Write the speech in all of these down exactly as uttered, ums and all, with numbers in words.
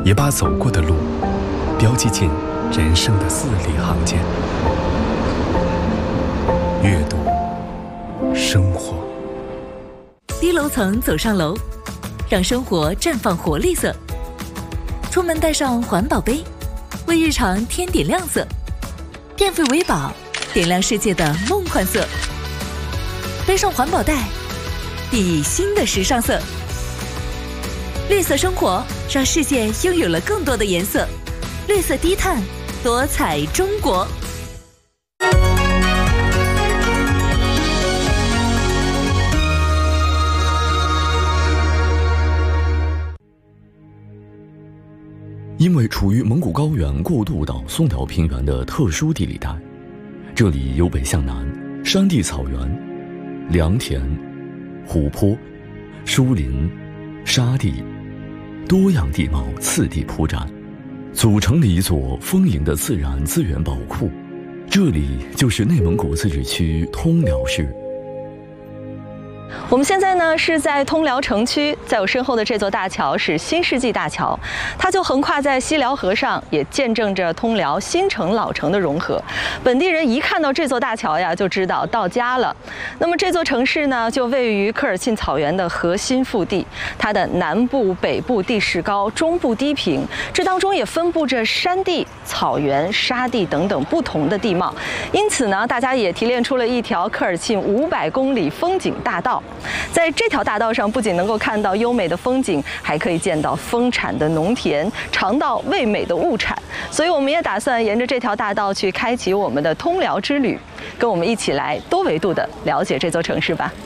也把走过的路标记进人生的字里行间。阅读，生活。 低楼层走上楼，让生活绽放活力色。出门带上环保杯，为日常添点亮色。电费为宝，点亮世界的梦幻色。背上环保袋，熠熠新的时尚色。绿色生活，让世界拥有了更多的颜色。绿色低碳，多彩中国。 因为处于蒙古高原过渡到松辽平原的特殊地理带，这里由北向南，山地草原、良田、湖泊、疏林、沙地，多样地貌次第铺展，组成了一座丰盈的自然资源宝库。这里就是内蒙古自治区通辽市。 我们现在呢是在通辽城区，在我身后的这座大桥是新世纪大桥，它就横跨在西辽河上，也见证着通辽新城老城的融合。本地人一看到这座大桥呀，就知道到家了。那么这座城市呢，就位于科尔沁草原的核心腹地，它的南部、北部地势高，中部低平，这当中也分布着山地、草原、沙地等等不同的地貌。因此呢，大家也提炼出了一条科尔沁五百公里风景大道。在这条大道上，不仅能够看到优美的风景，还可以见到丰产的农田，尝到味美的物产。所以我们也打算沿着这条大道去开启我们的通辽之旅，跟我们一起来多维度的了解这座城市吧。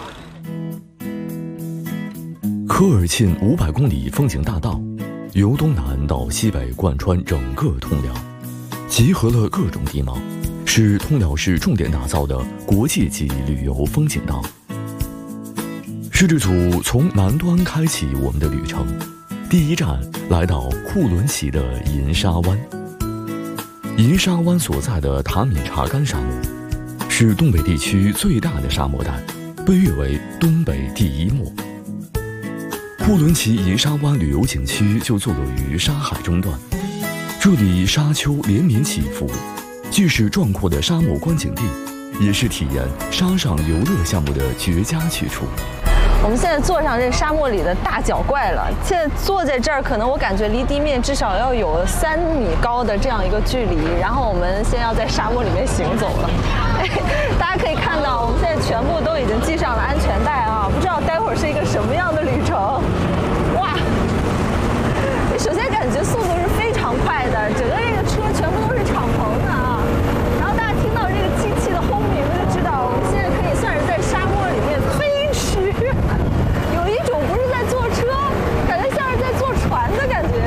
科尔沁五百公里风景大道，由东南到西北贯穿整个通辽，集合了各种地貌，是通辽市重点打造的国际级旅游风景道。摄制组从南端开启我们的旅程，第一站来到库伦旗的银沙湾。银沙湾所在的塔米查干沙漠，是东北地区最大的沙漠带，被誉为东北第一漠。库伦旗银沙湾旅游景区就坐落于沙海中段，这里沙丘连绵起伏，既是壮阔的沙漠观景地，也是体验沙上游乐项目的绝佳去处。 我们现在坐上这沙漠里的大脚怪了，现在坐在这儿，可能我感觉离地面至少要有三米高的这样一个距离。然后我们先要在沙漠里面行走了。哎，大家可以看到，我们现在全部都已经系上了安全带啊，不知道待会儿是一个什么样的旅程。哇！你首先感觉速度是非常快的，整个这个车全部都是敞篷的啊。然后大家听到这个机器的轰鸣，就知道我们现在可以算是在沙漠里面飞驰。有一种不是在坐车，感觉像是在坐船的感觉。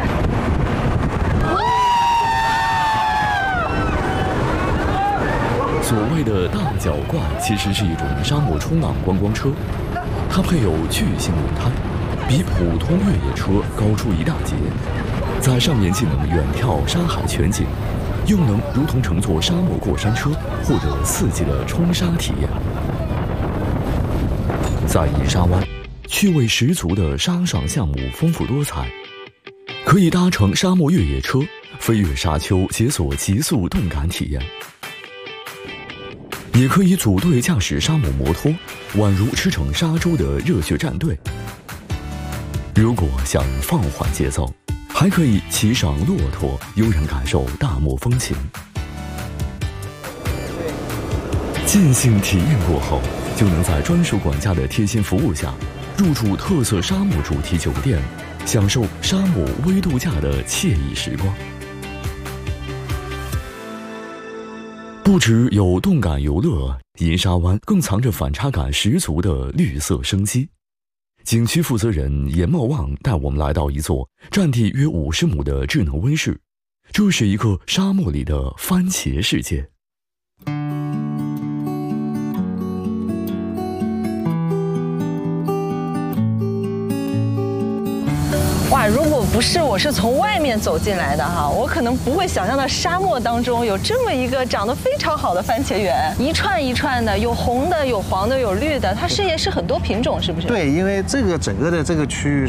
所谓的大脚怪其实是一种沙漠冲浪观光车，它配有巨型轮胎，比普通越野车高出一大截，在上面既能远眺沙海全景，又能如同乘坐沙漠过山车，获得刺激的冲沙体验。在银沙湾，趣味十足的沙上项目丰富多彩，可以搭乘沙漠越野车飞越沙丘，解锁极速动感体验，也可以组队驾驶沙漠摩托，宛如驰骋沙洲的热血战队。如果想放缓节奏，还可以骑上骆驼，悠然感受大漠风情。尽兴体验过后，就能在专属管家的贴心服务下，入住特色沙漠主题酒店，享受沙漠微度假的惬意时光。不只有动感游乐，银沙湾更藏着反差感十足的绿色生机。景区负责人严茂旺带我们来到一座占地约五十亩的智能温室，这是一个沙漠里的番茄世界。 哇，如果不是我是从外面走进来的哈，我可能不会想象到沙漠当中有这么一个长得非常好的番茄园，一串一串的，有红的，有黄的，有绿的，它是也是很多品种，是不是？ 对，因为这个整个的这个区域